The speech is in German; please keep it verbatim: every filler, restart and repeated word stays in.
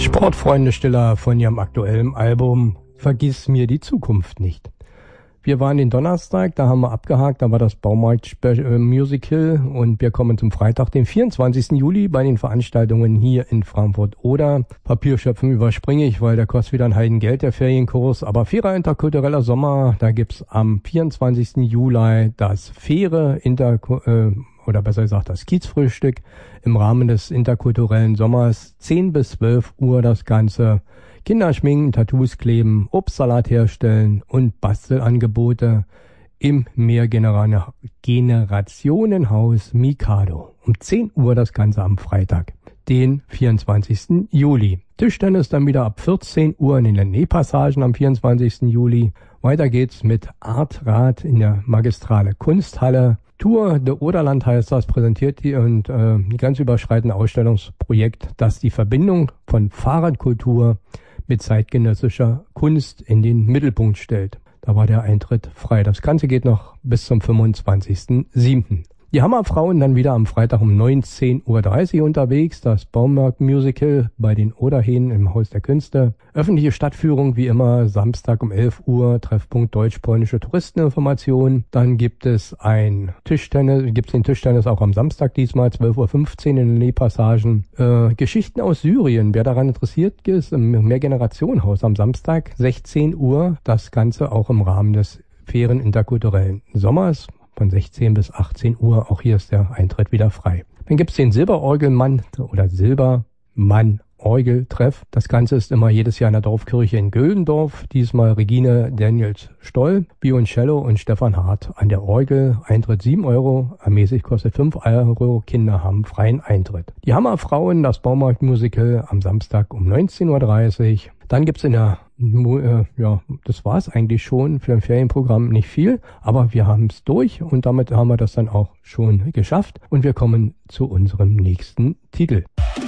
Sportfreunde Stiller von ihrem aktuellen Album Vergiss mir die Zukunft nicht. Wir waren den Donnerstag, da haben wir abgehakt, da war das Baumarkt-Musical und wir kommen zum Freitag, den vierundzwanzigsten Juli bei den Veranstaltungen hier in Frankfurt-Oder. Papierschöpfen überspringe ich, weil der kostet wieder ein Heidengeld, der Ferienkurs. Aber fairer interkultureller Sommer, da gibt's am vierundzwanzigsten Juli das faire Inter äh, oder besser gesagt das Kiezfrühstück im Rahmen des interkulturellen Sommers. zehn bis zwölf Uhr das Ganze. Kinder schminken, Tattoos kleben, Obstsalat herstellen und Bastelangebote im Mehrgenerationenhaus Mikado. Um zehn Uhr das Ganze am Freitag, den vierundzwanzigsten Juli. Tischtennis dann wieder ab vierzehn Uhr in den Lenné-Passagen am vierundzwanzigsten Juli. Weiter geht's mit Artrad in der Magistrale Kunsthalle. Tour de Oderland heißt das, präsentiert die und äh, die grenzüberschreitende Ausstellungsprojekt, das die Verbindung von Fahrradkultur mit zeitgenössischer Kunst in den Mittelpunkt stellt. Da war der Eintritt frei. Das Ganze geht noch bis zum fünfundzwanzigsten siebten Die Hammerfrauen dann wieder am Freitag um neunzehn Uhr dreißig unterwegs. Das Baumarkt-Musical bei den Oderhähnen im Haus der Künste. Öffentliche Stadtführung wie immer Samstag um elf Uhr. Treffpunkt deutsch-polnische Touristeninformation. Dann gibt es ein Tischtennis, gibt es den Tischtennis auch am Samstag diesmal, zwölf Uhr fünfzehn in den Nähpassagen. Äh, Geschichten aus Syrien. Wer daran interessiert ist, im Mehrgenerationenhaus am Samstag, sechzehn Uhr. Das Ganze auch im Rahmen des fairen interkulturellen Sommers. Von sechzehn bis achtzehn Uhr, auch hier ist der Eintritt wieder frei. Dann gibt's den Silberorgelmann oder Silbermann Orgeltreff. Das Ganze ist immer jedes Jahr in der Dorfkirche in Göldendorf. Diesmal Regine Daniels Stoll, Violoncello und Stefan Hart an der Orgel. Eintritt sieben Euro, ermäßigt kostet fünf Euro. Kinder haben freien Eintritt. Die Hammerfrauen, das Baumarkt-Musical am Samstag um neunzehn Uhr dreißig. Dann gibt's in der, äh, ja, das war's eigentlich schon für ein Ferienprogramm, nicht viel, aber wir haben's durch und damit haben wir das dann auch schon geschafft und wir kommen zu unserem nächsten Titel.